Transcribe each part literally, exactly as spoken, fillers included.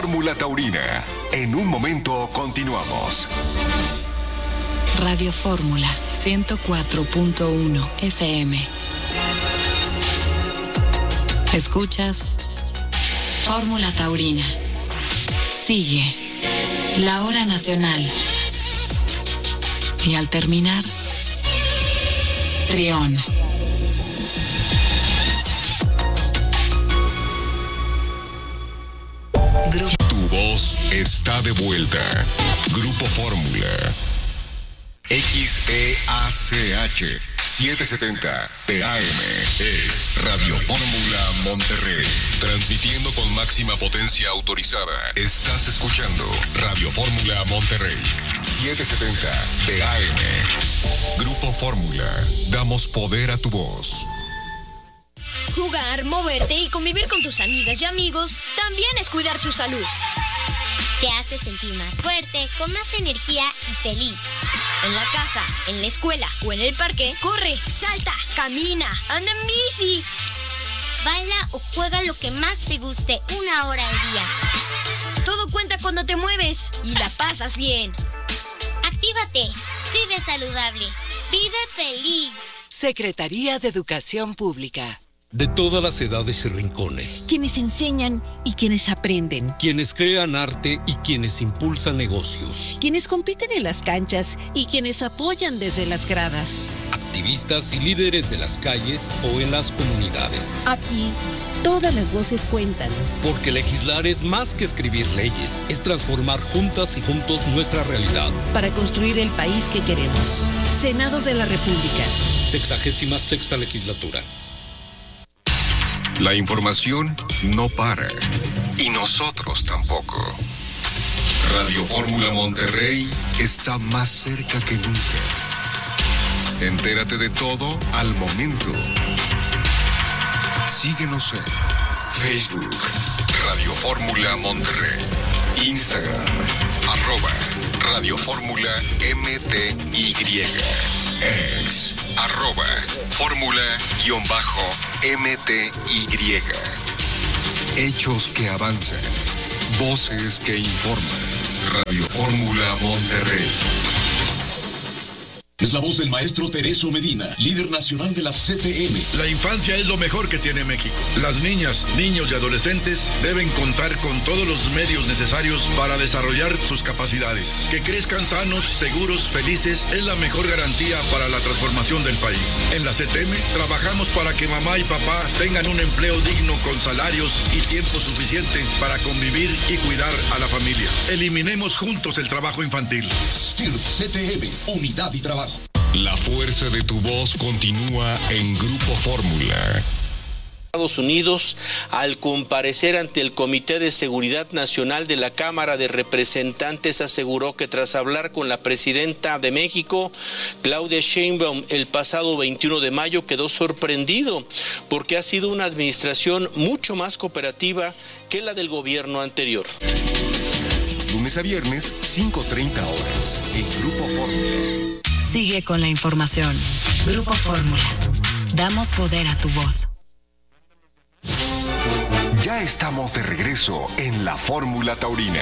Fórmula Taurina. En un momento continuamos. Radio Fórmula ciento cuatro punto uno F M. Escuchas Fórmula Taurina. Sigue la hora nacional. Y al terminar, Trión. Grupo. Tu voz está de vuelta. Grupo Fórmula. X E A C H setecientos setenta T A M es Radio Fórmula Monterrey. Transmitiendo con máxima potencia autorizada. Estás escuchando Radio Fórmula Monterrey. setecientos setenta T A M. Grupo Fórmula. Damos poder a tu voz. Jugar, moverte y convivir con tus amigas y amigos también es cuidar tu salud. Te hace sentir más fuerte, con más energía y feliz. En la casa, en la escuela o en el parque, corre, salta, camina, anda en bici. Baila o juega lo que más te guste una hora al día. Todo cuenta cuando te mueves y la pasas bien. Actívate, vive saludable, vive feliz. Secretaría de Educación Pública. De todas las edades y rincones. Quienes enseñan y quienes aprenden. Quienes crean arte y quienes impulsan negocios. Quienes compiten en las canchas y quienes apoyan desde las gradas. Activistas y líderes de las calles o en las comunidades. Aquí, todas las voces cuentan. Porque legislar es más que escribir leyes. Es transformar juntas y juntos nuestra realidad. Para construir el país que queremos. Senado de la República. Sexagésima sexta legislatura. La información no para. Y nosotros tampoco. Radio Fórmula Monterrey está más cerca que nunca. Entérate de todo al momento. Síguenos en Facebook, Radio Fórmula Monterrey. Instagram, arroba Radio Fórmula M T Y. Ex, arroba Fórmula-M T Y. Hechos que avanzan. Voces que informan. Radio Fórmula Monterrey. Es la voz del maestro Tereso Medina, líder nacional de la C T M. La infancia es lo mejor que tiene México. Las niñas, niños y adolescentes deben contar con todos los medios necesarios para desarrollar sus capacidades. Que crezcan sanos, seguros, felices es la mejor garantía para la transformación del país. En la C T M trabajamos para que mamá y papá tengan un empleo digno con salarios y tiempo suficiente para convivir y cuidar a la familia. Eliminemos juntos el trabajo infantil. S T I R C T M, unidad y trabajo. La fuerza de tu voz continúa en Grupo Fórmula. Estados Unidos, al comparecer ante el Comité de Seguridad Nacional de la Cámara de Representantes, aseguró que tras hablar con la presidenta de México, Claudia Sheinbaum, el pasado veintiuno de mayo, quedó sorprendido porque ha sido una administración mucho más cooperativa que la del gobierno anterior. Lunes a viernes, cinco treinta horas, en Grupo Fórmula. Sigue con la información. Grupo Fórmula. Damos poder a tu voz. Ya estamos de regreso en la Fórmula Taurina.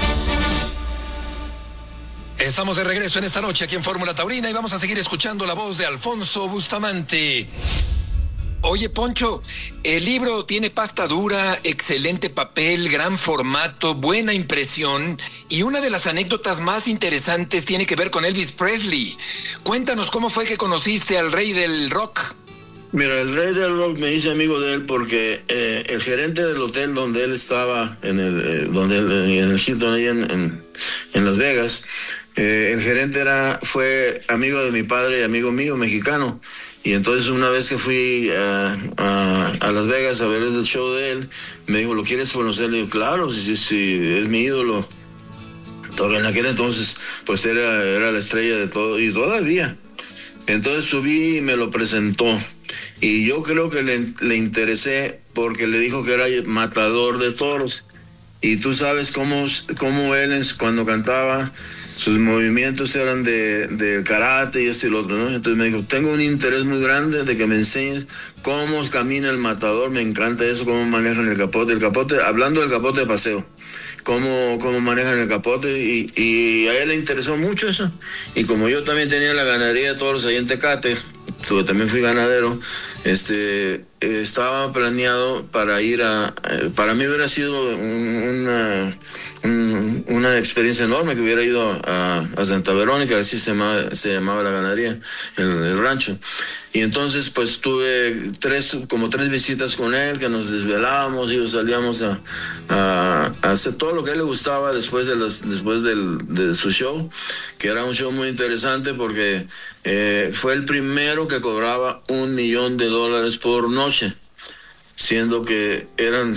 Estamos de regreso en esta noche aquí en Fórmula Taurina y vamos a seguir escuchando la voz de Alfonso Bustamante. Oye, Poncho, el libro tiene pasta dura, excelente papel, gran formato, buena impresión y una de las anécdotas más interesantes tiene que ver con Elvis Presley. Cuéntanos cómo fue que conociste al rey del rock. Mira, el rey del rock me hice amigo de él porque eh, el gerente del hotel donde él estaba, en el, eh, donde él, en el Hilton, ahí en, en, en Las Vegas, eh, el gerente era, fue amigo de mi padre y amigo mío, mexicano. Y entonces una vez que fui a, a, a Las Vegas a ver el show de él, me dijo, ¿lo quieres conocer? Le digo, claro, sí, sí, sí, es mi ídolo. Todavía en aquel entonces, pues era, era la estrella de todo, y todavía. Entonces subí y me lo presentó. Y yo creo que le, le interesé porque le dijo que era matador de toros. y tú sabes cómo, cómo él cuando cantaba, sus movimientos eran de, de karate y esto y lo otro, ¿no? Entonces me dijo, tengo un interés muy grande de que me enseñes cómo camina el matador, me encanta eso, cómo manejan el capote, el capote, hablando del capote de paseo, cómo, cómo manejan el capote, y, y a él le interesó mucho eso, y como yo también tenía la ganadería de toros ahí en Tecate, que también fui ganadero, este, eh, estaba planeado para ir a, eh, para mí hubiera sido un, una, un, una experiencia enorme que hubiera ido a, a Santa Verónica, así se llamaba, se llamaba la ganadería, el, el rancho, y entonces pues tuve tres, como tres visitas con él, que nos desvelábamos y salíamos a, a, a hacer todo lo que a él le gustaba después de las, después del, de su show, que era un show muy interesante porque eh, fue el primero que cobraba un millón de dólares por noche, siendo que eran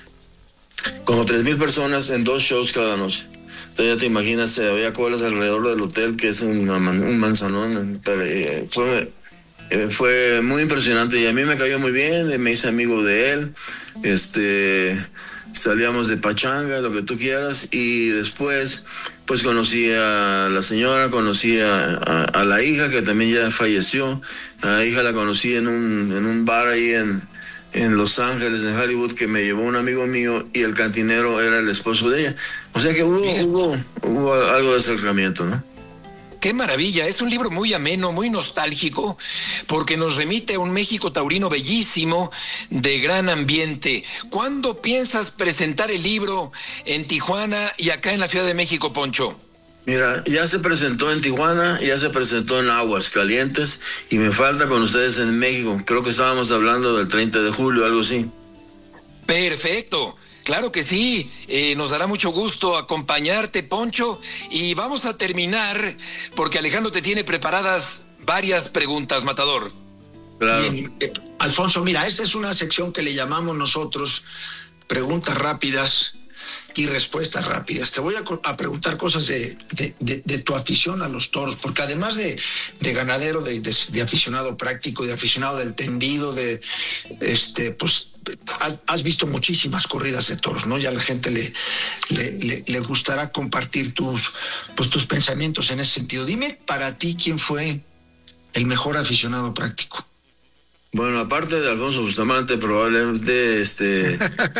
como tres mil personas en dos shows cada noche. Entonces ya te imaginas, había colas alrededor del hotel, que es un, un manzanón, pero, eh, fue... Eh, fue muy impresionante y a mí me cayó muy bien, me hice amigo de él, este, salíamos de pachanga, lo que tú quieras, y después pues conocí a la señora, conocí a, a, a la hija, que también ya falleció. A la hija la conocí en un, en un bar ahí en, en Los Ángeles, en Hollywood, que me llevó un amigo mío, y el cantinero era el esposo de ella. O sea que hubo, hubo, hubo algo de acercamiento, ¿no? Qué maravilla, es un libro muy ameno, muy nostálgico, porque nos remite a un México taurino bellísimo, de gran ambiente. ¿Cuándo piensas presentar el libro en Tijuana y acá en la Ciudad de México, Poncho? Mira, ya se presentó en Tijuana, ya se presentó en Aguascalientes, y me falta con ustedes en México. Creo que estábamos hablando del treinta de julio, algo así. Perfecto. Claro que sí, eh, nos dará mucho gusto acompañarte, Poncho, y vamos a terminar porque Alejandro te tiene preparadas varias preguntas, Matador. Claro. Bien, eh, Alfonso, mira, esta es una sección que le llamamos nosotros preguntas rápidas y respuestas rápidas. Te voy a, a preguntar cosas de, de, de, de tu afición a los toros, porque además de, de ganadero, de, de, de aficionado práctico, de aficionado del tendido, de este, pues has visto muchísimas corridas de toros, ¿no? Ya a la gente le, le, le, le gustará compartir tus, pues, tus pensamientos en ese sentido. Dime para ti quién fue el mejor aficionado práctico. Bueno, aparte de Alfonso Bustamante, probablemente este.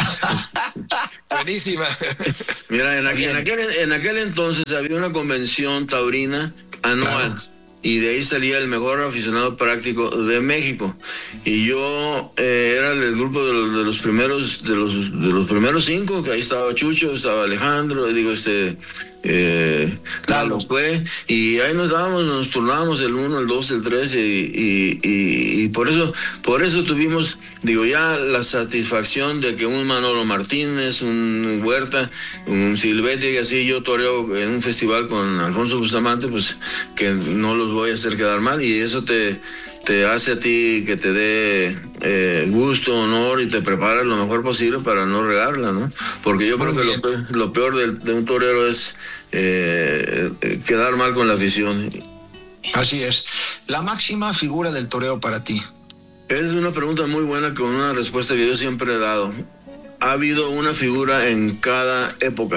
Buenísima. Mira, en aquel, en, aquel, en aquel entonces había una convención taurina anual. Claro. Y de ahí salía el mejor aficionado práctico de México. Y yo eh, era del grupo de los, de los primeros, de los, de los primeros cinco, que ahí estaba Chucho, estaba Alejandro, digo, este, eh, Lalo fue, y ahí nos dábamos, nos turnábamos el uno, el dos, el tres, y, y, y, y por eso, por eso tuvimos, digo, ya la satisfacción de que un Manolo Martínez, un Huerta, un Silvetti, que así yo toreo en un festival con Alfonso Bustamante, pues que no los voy a hacer quedar mal, y eso te, te hace a ti que te dé eh, gusto, honor, y te preparas lo mejor posible para no regarla, ¿no? Porque yo Muy creo bien. que lo, lo peor de, de un torero es eh, quedar mal con la afición. Así es. La máxima figura del toreo para ti. Es una pregunta muy buena, con una respuesta que yo siempre he dado. Ha habido una figura en cada época,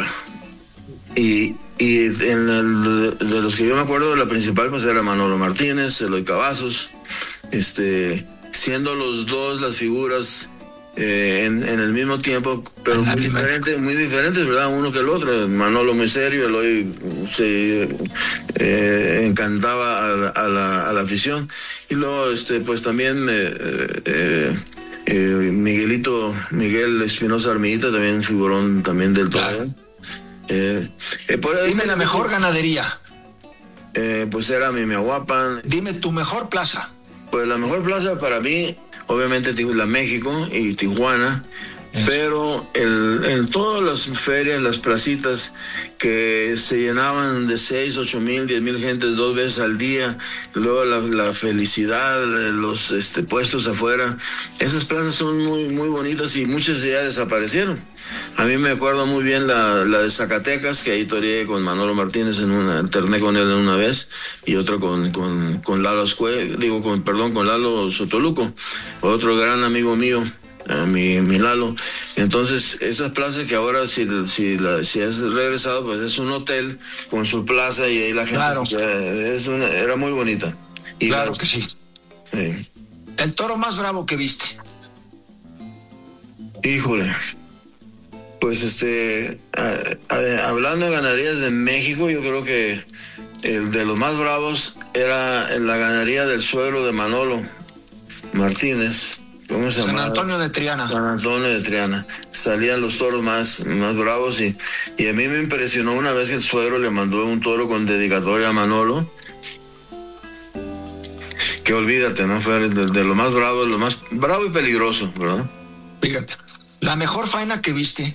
y Y en el, de los que yo me acuerdo, la principal pues era Manolo Martínez, Eloy Cavazos, este, siendo los dos las figuras eh, en, en el mismo tiempo, pero muy diferentes, muy diferentes, ¿verdad? Uno que el otro. Manolo muy serio, Eloy se eh, encantaba a la, a, la, a la afición. Y luego este, pues también eh, eh, eh, Miguelito, Miguel Espinosa Armillita, también figurón también del torneo. Claro. Eh, eh, por Dime la mejor ganadería. Eh, pues era Mimiahuapan. Dime tu mejor plaza. Pues la mejor plaza para mí, obviamente, la México y Tijuana. Eso. Pero el, en todas las ferias, las placitas que se llenaban de seis, ocho mil, diez mil gentes dos veces al día, luego la, la felicidad, los este, puestos afuera, esas plazas son muy, muy bonitas, y muchas ya desaparecieron. A mí me acuerdo muy bien la, la de Zacatecas, que ahí toreé con Manolo Martínez, en una, alterné con él en una vez, y otro con, con, con Lalo Ascue, digo, con, perdón, con Lalo Sotoluco, otro gran amigo mío. a mi, mi Lalo. Entonces, esas plazas que ahora, si, si, la, si has regresado, pues es un hotel con su plaza y ahí la gente... Claro. Se, es una, era muy bonita. Y claro la, que sí. sí. El toro más bravo que viste. Híjole. Pues este, a, a, hablando de ganaderías de México, yo creo que el de los más bravos era la ganadería del suegro de Manolo Martínez. ¿Cómo se llama? San Antonio de Triana. San Antonio de Triana. Salían los toros más, más bravos y, y a mí me impresionó una vez que el suegro le mandó un toro con dedicatoria a Manolo. Que olvídate, ¿no? Fue de, de lo más bravo, lo más bravo y peligroso, ¿verdad? Fíjate, la mejor faena que viste.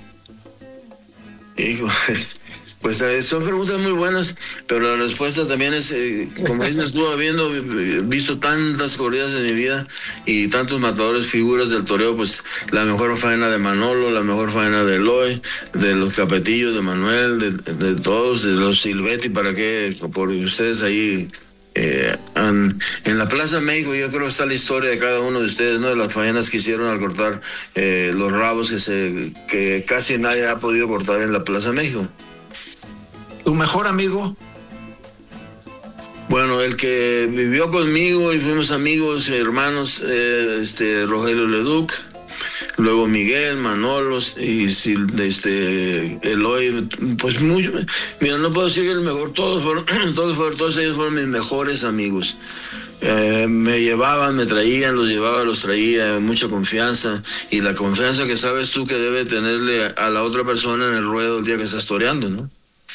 Hijo, pues eh, son preguntas muy buenas, pero la respuesta también es, eh, como dices tú, habiendo visto tantas corridas en mi vida y tantos matadores, figuras del toreo, pues la mejor faena de Manolo, la mejor faena de Eloy, de los Capetillos, de Manuel, de, de todos, de los Silvetti, para qué, por ustedes ahí... Eh, en, en la Plaza México yo creo que está la historia de cada uno de ustedes, ¿no? De las faenas que hicieron al cortar eh, los rabos que, se, que casi nadie ha podido cortar en la Plaza México. ¿Tu mejor amigo? Bueno, el que vivió conmigo y fuimos amigos, hermanos, eh, este Rogelio Leduc, luego Miguel, Manolo y este Eloy, pues mucho, mira, no puedo decir que el mejor, todos fueron, todos fueron, todos ellos fueron mis mejores amigos. Eh, me llevaban, me traían, los llevaba, los traía, mucha confianza, y la confianza que sabes tú que debe tenerle a la otra persona en el ruedo el día que estás toreando, ¿no?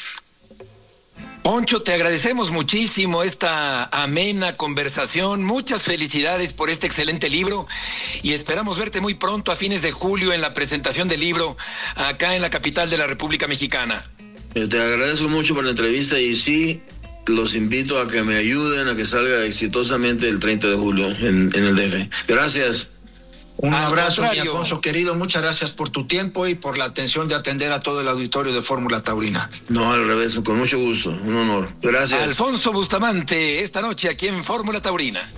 Poncho, te agradecemos muchísimo esta amena conversación. Muchas felicidades por este excelente libro y esperamos verte muy pronto a fines de julio en la presentación del libro acá en la capital de la República Mexicana. Te agradezco mucho por la entrevista y sí, los invito a que me ayuden a que salga exitosamente el treinta de julio en, en el D F. Gracias. Un Al abrazo, mi Alfonso querido. Muchas gracias por tu tiempo y por la atención de atender a todo el auditorio de Fórmula Taurina. No, al revés, con mucho gusto. Un honor. Gracias. Alfonso Bustamante, esta noche aquí en Fórmula Taurina.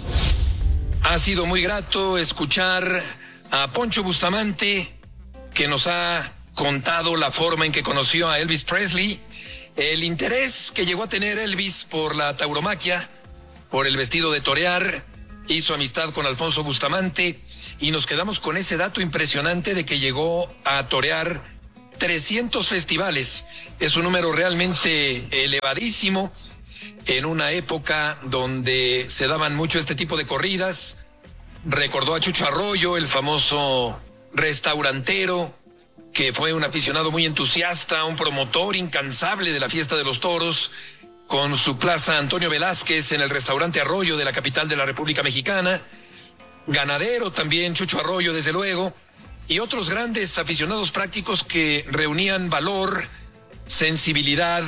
Ha sido muy grato escuchar a Poncho Bustamante, que nos ha contado la forma en que conoció a Elvis Presley, el interés que llegó a tener Elvis por la tauromaquia, por el vestido de torear, hizo amistad con Alfonso Bustamante y nos quedamos con ese dato impresionante de que llegó a torear trescientos festivales. Es un número realmente elevadísimo en una época donde se daban mucho este tipo de corridas. Recordó a Chucho Arroyo, el famoso restaurantero, que fue un aficionado muy entusiasta, un promotor incansable de la fiesta de los toros, con su plaza Antonio Velázquez en el restaurante Arroyo de la capital de la República Mexicana. Ganadero también, Chucho Arroyo, desde luego, y otros grandes aficionados prácticos que reunían valor, sensibilidad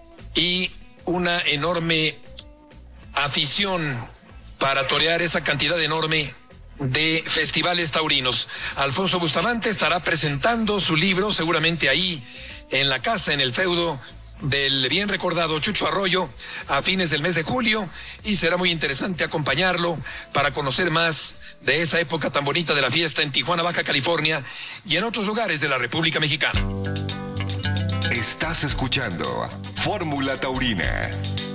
y una enorme afición para torear esa cantidad enorme de festivales taurinos. Alfonso Bustamante estará presentando su libro seguramente ahí en la casa, en el feudo del bien recordado Chucho Arroyo a fines del mes de julio, y será muy interesante acompañarlo para conocer más de esa época tan bonita de la fiesta en Tijuana, Baja California y en otros lugares de la República Mexicana. Estás escuchando Fórmula Taurina.